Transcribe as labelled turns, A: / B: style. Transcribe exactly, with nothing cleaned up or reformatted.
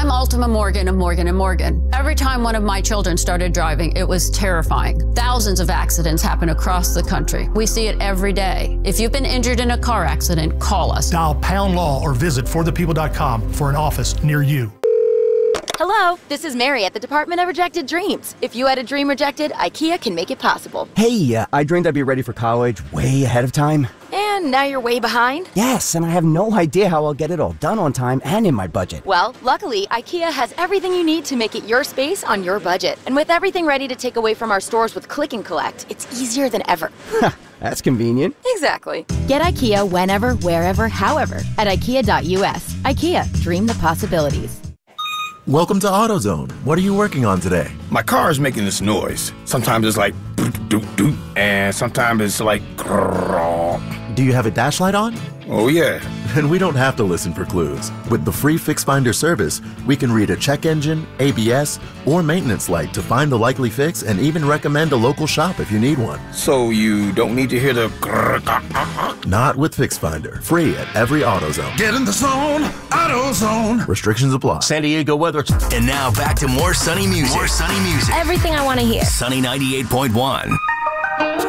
A: I'm Ultima Morgan of Morgan and Morgan. Every time one of my children started driving, it was terrifying. Thousands of accidents happen across the country. We see it every day. If you've been injured in a car accident, call us.
B: Dial pound law or visit for the people dot com for an office near you.
C: Hello, this is Mary at the Department of Rejected Dreams. If you had a dream rejected, IKEA can make it possible.
D: Hey, uh, I dreamed I'd be ready for college way ahead of time.
C: And now you're way behind?
D: Yes, and I have no idea how I'll get it all done on time and in my budget.
C: Well, luckily, IKEA has everything you need to make it your space on your budget. And with everything ready to take away from our stores with Click and Collect, it's easier than ever.
D: That's convenient.
C: Exactly. Get IKEA whenever, wherever, however at IKEA dot U S. IKEA, dream the possibilities.
E: Welcome to AutoZone. What are you working on today?
F: My car is making this noise. Sometimes it's like doot doot doot, and sometimes it's like grrrr.
E: Do you have a dash light on?
F: Oh yeah.
E: Then we don't have to listen for clues. With the free Fix Finder service, we can read a check engine, A B S, or maintenance light to find the likely fix and even recommend a local shop if you need one.
F: So you don't need to hear the grrrr.
E: Not with Fix Finder. Free at every AutoZone.
G: Get in the zone, AutoZone.
E: Restrictions apply.
H: San Diego weather.
I: And now back to more sunny music. More sunny music.
J: Everything I want to hear.
I: Sunny ninety-eight point one.